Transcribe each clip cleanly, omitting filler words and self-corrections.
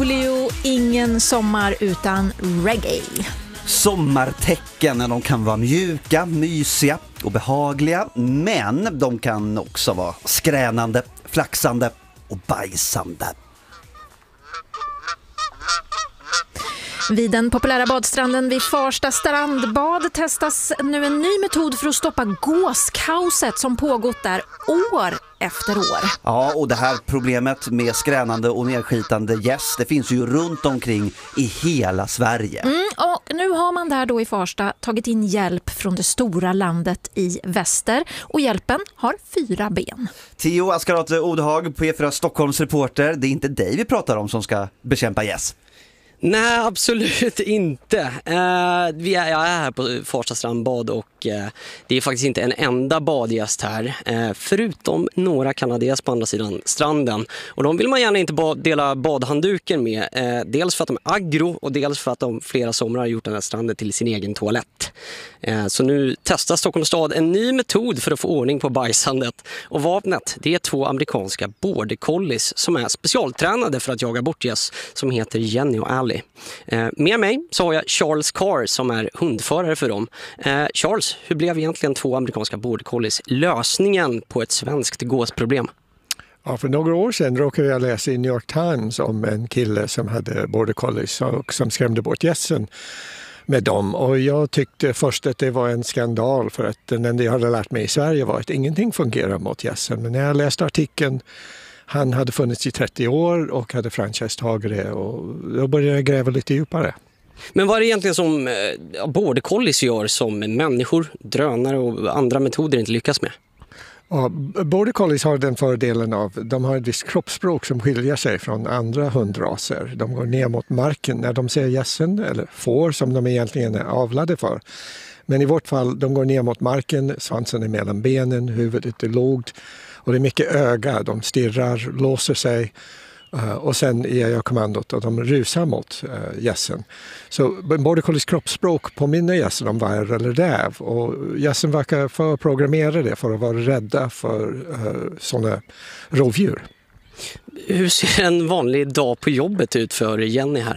Coolio, ingen sommar utan reggae. Sommartecken, de kan vara mjuka, mysiga och behagliga, men de kan också vara skränande, flaxande och bajsande. Vid den populära badstranden vid Farsta strandbad testas nu en ny metod för att stoppa gåskaoset som pågått där år efter år. Ja, och det här problemet med skränande och nedskitande gäss, det finns ju runt omkring i hela Sverige. Och nu har man där då i Farsta tagit in hjälp från det stora landet i väster, och hjälpen har 4 ben. Theo Askarate Odehag, P4 Stockholms reporter, det är inte dig vi pratar om som ska bekämpa gäss. Nej, absolut inte. Jag är här på Farsta strandbad och det är faktiskt inte en enda badgäst här. Förutom några kanaders på andra sidan stranden. Och de vill man gärna inte dela badhandduken med. Dels för att de är aggro och dels för att de flera somrar har gjort den här stranden till sin egen toalett. Så nu testar Stockholms stad en ny metod för att få ordning på bajsandet. Och vapnet, det är 2 amerikanska border collies som är specialtränade för att jaga bort gäss, som heter Jenny och Ali. Med mig så har jag Charles Carr som är hundförare för dem. Charles, hur blev egentligen 2 amerikanska border collies lösningen på ett svenskt gåsproblem? Ja, för några år sedan råkade jag läsa i New York Times om en kille som hade border collies och som skrämde bort gässen med dem. Och jag tyckte först att det var en skandal, för att den enda jag hade lärt mig i Sverige var att ingenting fungerar mot gässen. Men när jag läste artikeln, han hade funnits i 30 år och hade franchisetagare, och då började jag gräva lite djupare. Men vad är det egentligen som border collies gör som människor, drönare och andra metoder inte lyckas med? Ja, border collies har den fördelen av de har ett visst kroppsspråk som skiljer sig från andra hundraser. De går ner mot marken när de ser gässen, eller får som de egentligen är avlade för. Men i vårt fall, de går ner mot marken, svansen är mellan benen, huvudet är lågt och det är mycket öga. De stirrar, låser sig och sen ger jag kommandot och de rusar mot gässen. Så border collies kroppsspråk påminner gässen om varg eller räv, och gässen verkar förprogrammera det för att vara rädda för sådana rovdjur. Hur ser en vanlig dag på jobbet ut för Jenny här?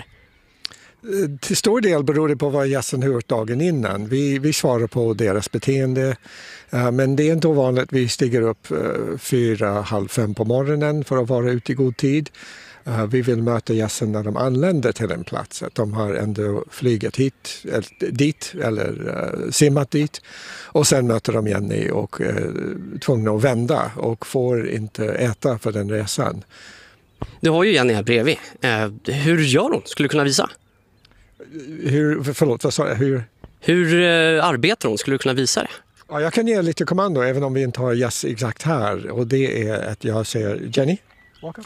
Till stor del beror det på vad gässen har gjort dagen innan. Vi svarar på deras beteende, men det är inte ovanligt. Vi stiger upp 4:30 på morgonen för att vara ute i god tid. Vi vill möta gässen när de anländer till en plats. Att de har ändå flygat dit eller simmat dit. Och sen möter de Jenny och tvungna att vända och får inte äta för den resan. Du har ju Jenny här bredvid. Hur gör hon? Skulle du kunna visa? Förlåt, vad sa jag? Hur arbetar hon? Skulle du kunna visa det? Ja, jag kan ge lite kommando även om vi inte har gäss exakt här. Och det är att jag säger Jenny, walk up.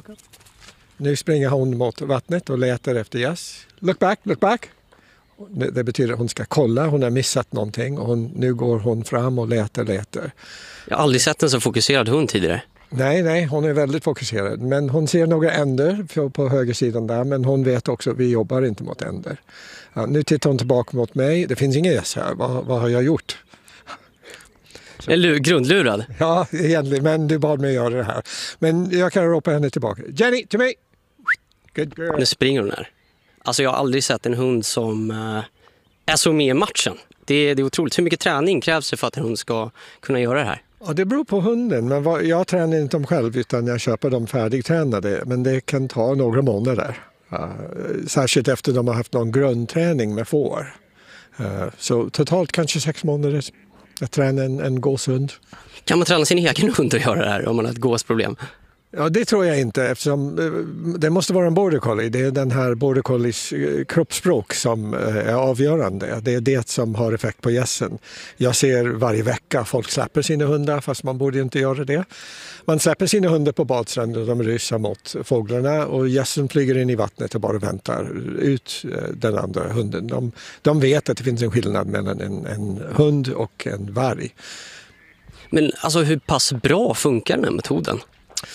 Nu springer hon mot vattnet och letar efter gäss. Look back. Det betyder att hon ska kolla, hon har missat någonting. Och nu går hon fram och letar. Jag har aldrig sett en så fokuserad hund tidigare. Nej, hon är väldigt fokuserad. Men hon ser några änder på högersidan där. Men hon vet också att vi jobbar inte mot änder. Ja, nu tittar hon tillbaka mot mig. Det finns inga gäss här. Vad har jag gjort? Eller grundlurad? Ja, egentligen. Men du bad mig göra det här. Men jag kan ropa henne tillbaka. Jenny, till mig! Good girl. Nu springer hon här. Alltså jag har aldrig sett en hund som är så med i matchen. Det är otroligt. Hur mycket träning krävs det för att en hund ska kunna göra det här? Ja, det beror på hunden. Men jag tränar inte dem själv utan jag köper dem färdigtränade. Men det kan ta några månader. Särskilt efter de har haft någon grundträning med får. Så totalt kanske 6 månader att träna en gåshund. Kan man träna sin egen hund att göra det här om man har ett gåsproblem? Ja, det tror jag inte, eftersom det måste vara en border collie. Det är den här border collies kroppsspråk som är avgörande. Det är det som har effekt på gässen. Jag ser varje vecka folk släpper sina hundar, fast man borde inte göra det. Man släpper sina hundar på badstranden och de rusar mot fåglarna, och gässen flyger in i vattnet och bara väntar ut den andra hunden. De vet att det finns en skillnad mellan en hund och en varg. Men alltså hur pass bra funkar den här metoden?